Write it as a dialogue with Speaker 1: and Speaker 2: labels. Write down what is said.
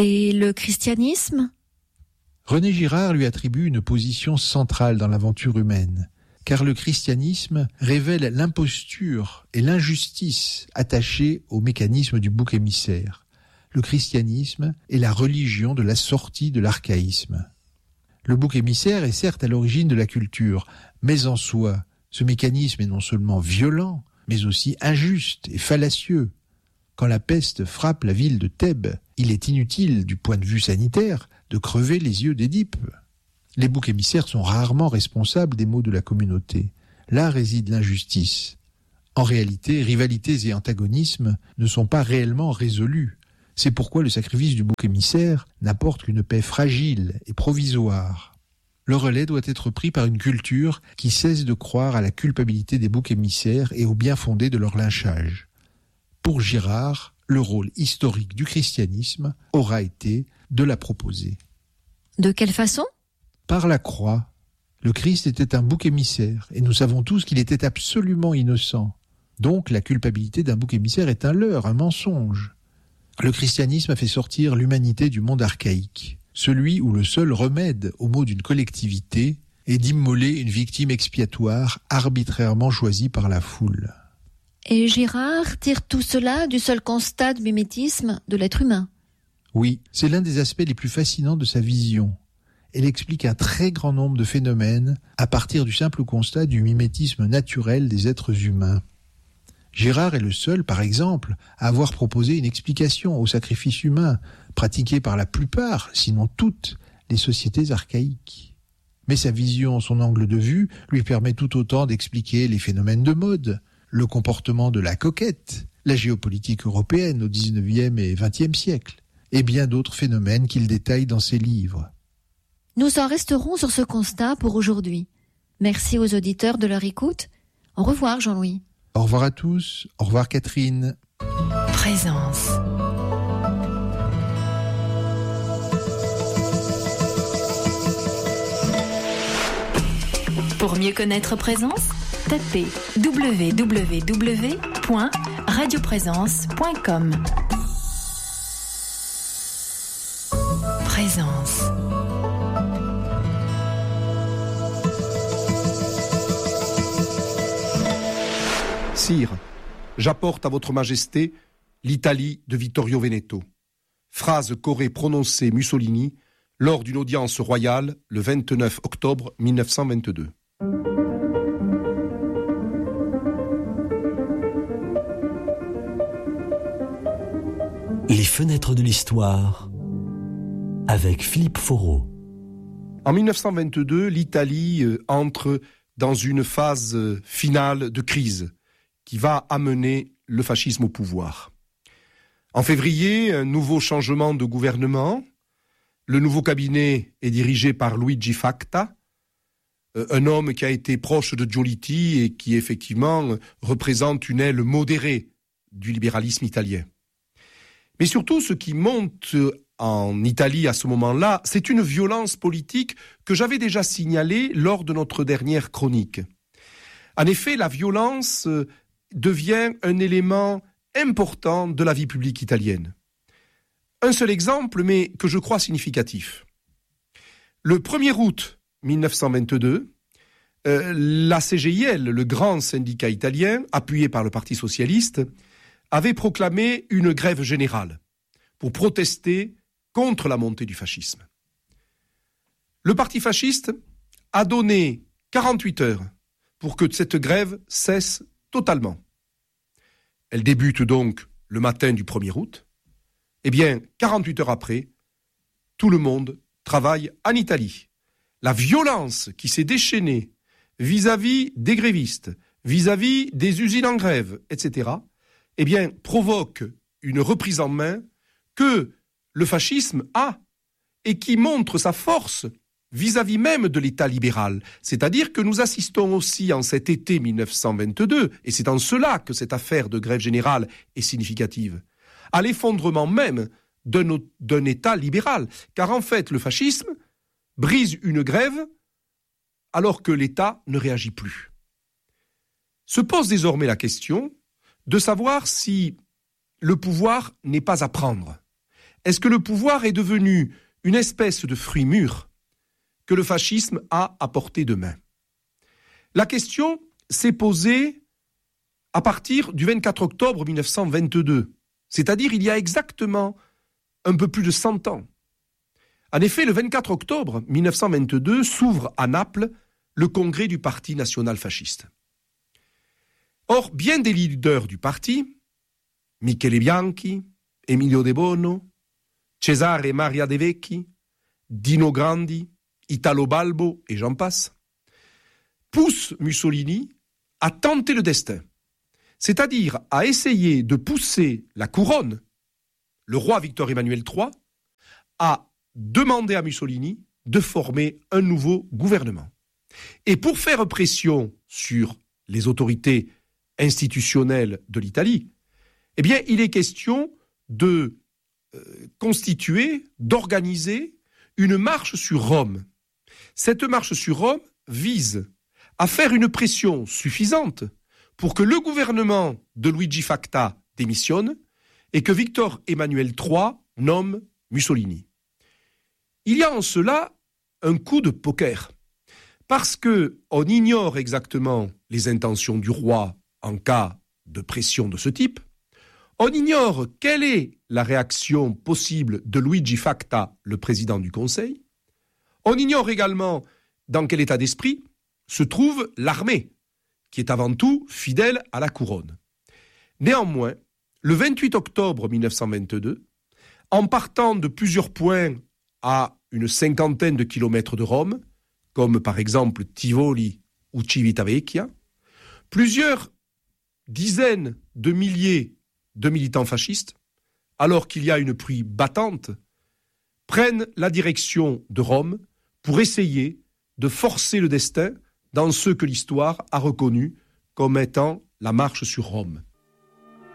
Speaker 1: Et le christianisme ?
Speaker 2: René Girard lui attribue une position centrale dans l'aventure humaine, car le christianisme révèle l'imposture et l'injustice attachées au mécanisme du bouc émissaire. Le christianisme est la religion de la sortie de l'archaïsme. Le bouc émissaire est certes à l'origine de la culture, mais en soi, ce mécanisme est non seulement violent, mais aussi injuste et fallacieux. Quand la peste frappe la ville de Thèbes, il est inutile, du point de vue sanitaire, de crever les yeux d'Édipe. Les boucs émissaires sont rarement responsables des maux de la communauté. Là réside l'injustice. En réalité, rivalités et antagonismes ne sont pas réellement résolus. C'est pourquoi le sacrifice du bouc émissaire n'apporte qu'une paix fragile et provisoire. Le relais doit être pris par une culture qui cesse de croire à la culpabilité des boucs émissaires et au bien fondé de leur lynchage. Pour Girard, le rôle historique du christianisme aura été de la proposer.
Speaker 1: De quelle façon ?
Speaker 2: Par la croix. Le Christ était un bouc émissaire, et nous savons tous qu'il était absolument innocent. Donc la culpabilité d'un bouc émissaire est un leurre, un mensonge. Le christianisme a fait sortir l'humanité du monde archaïque, celui où le seul remède au maux d'une collectivité est d'immoler une victime expiatoire arbitrairement choisie par la foule.
Speaker 1: Et Girard tire tout cela du seul constat de mimétisme de l'être humain.
Speaker 2: Oui, c'est l'un des aspects les plus fascinants de sa vision. Elle explique un très grand nombre de phénomènes à partir du simple constat du mimétisme naturel des êtres humains. Girard est le seul, par exemple, à avoir proposé une explication au sacrifice humain, pratiqué par la plupart, sinon toutes, les sociétés archaïques. Mais sa vision, son angle de vue, lui permet tout autant d'expliquer les phénomènes de mode, le comportement de la coquette, la géopolitique européenne au XIXe et XXe siècle, et bien d'autres phénomènes qu'il détaille dans ses livres.
Speaker 1: Nous en resterons sur ce constat pour aujourd'hui. Merci aux auditeurs de leur écoute. Au revoir Jean-Louis.
Speaker 2: Au revoir à tous. Au revoir Catherine.
Speaker 3: Présence. Pour mieux connaître Présence, tapez www.radioprésence.com. Présence.
Speaker 4: Sire, j'apporte à votre majesté l'Italie de Vittorio Veneto. Phrase qu'aurait prononcée Mussolini lors d'une audience royale le 29 octobre 1922.
Speaker 5: Les fenêtres de l'histoire avec Philippe Foreau.
Speaker 4: En 1922, l'Italie entre dans une phase finale de crise qui va amener le fascisme au pouvoir. En février, un nouveau changement de gouvernement. Le nouveau cabinet est dirigé par Luigi Facta, un homme qui a été proche de Giolitti et qui effectivement représente une aile modérée du libéralisme italien. Mais surtout, ce qui monte en Italie à ce moment-là, c'est une violence politique que j'avais déjà signalée lors de notre dernière chronique. En effet, la violence devient un élément important de la vie publique italienne. Un seul exemple, mais que je crois significatif. Le 1er août 1922, la CGIL, le grand syndicat italien, appuyé par le Parti socialiste, avait proclamé une grève générale pour protester contre la montée du fascisme. Le parti fasciste a donné 48 heures pour que cette grève cesse totalement. Elle débute donc le matin du 1er août. Eh bien, 48 heures après, tout le monde travaille en Italie. La violence qui s'est déchaînée vis-à-vis des grévistes, vis-à-vis des usines en grève, etc., eh bien, provoque une reprise en main que le fascisme a et qui montre sa force vis-à-vis même de l'État libéral. C'est-à-dire que nous assistons aussi en cet été 1922, et c'est en cela que cette affaire de grève générale est significative, à l'effondrement même d'un État libéral. Car en fait, le fascisme brise une grève alors que l'État ne réagit plus. Se pose désormais la question de savoir si le pouvoir n'est pas à prendre. est-ce que le pouvoir est devenu une espèce de fruit mûr que le fascisme a à portée de main? La question s'est posée à partir du 24 octobre 1922, c'est-à-dire il y a exactement un peu plus de 100 ans. En effet, le 24 octobre 1922 s'ouvre à Naples le congrès du Parti national fasciste. Or, bien des leaders du parti, Michele Bianchi, Emilio De Bono, Cesare Maria De Vecchi, Dino Grandi, Italo Balbo et j'en passe, poussent Mussolini à tenter le destin, c'est-à-dire à essayer de pousser la couronne, le roi Victor Emmanuel III, à demander à Mussolini de former un nouveau gouvernement. Et pour faire pression sur les autorités institutionnelles de l'Italie, eh bien, il est question de constituer, d'organiser une marche sur Rome. Cette marche sur Rome vise à faire une pression suffisante pour que le gouvernement de Luigi Facta démissionne et que Victor Emmanuel III nomme Mussolini. Il y a en cela un coup de poker, parce qu'on ignore exactement les intentions du roi en cas de pression de ce type, on ignore quelle est la réaction possible de Luigi Facta, le président du Conseil, on ignore également dans quel état d'esprit se trouve l'armée, qui est avant tout fidèle à la couronne. Néanmoins, le 28 octobre 1922, en partant de plusieurs points à une 50aine de kilomètres de Rome, comme par exemple Tivoli ou Civitavecchia, plusieurs dizaines de milliers de militants fascistes, alors qu'il y a une pluie battante, prennent la direction de Rome pour essayer de forcer le destin dans ce que l'histoire a reconnu comme étant la marche sur Rome.